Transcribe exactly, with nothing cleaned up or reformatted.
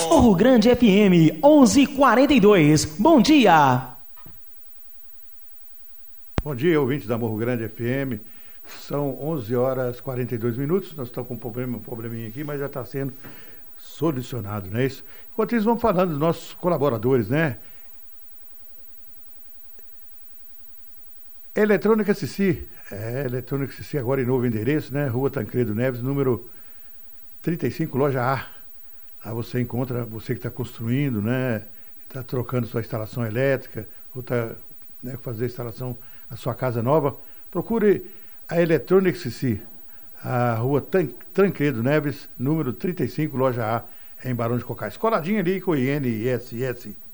Morro Grande F M, onze e quarenta e dois. Bom dia. Bom dia, ouvintes da Morro Grande F M. São onze horas e quarenta e dois minutos. Nós estamos com um problema, um probleminha aqui, mas já está sendo solucionado, não é isso? Enquanto isso, vamos falando dos nossos colaboradores, né? Eletrônica Cici. É, Eletrônica Cici agora em novo endereço, né? Rua Tancredo Neves, número trinta e cinco, loja A. Lá você encontra, você que está construindo, né? Está trocando sua instalação elétrica, ou está, né, fazer a instalação na sua casa nova. Procure a Eletrônica Cici, a rua Tan- Tancredo Neves, número trinta e cinco, loja A, em Barão de Cocais. Coladinho ali com o I N S S.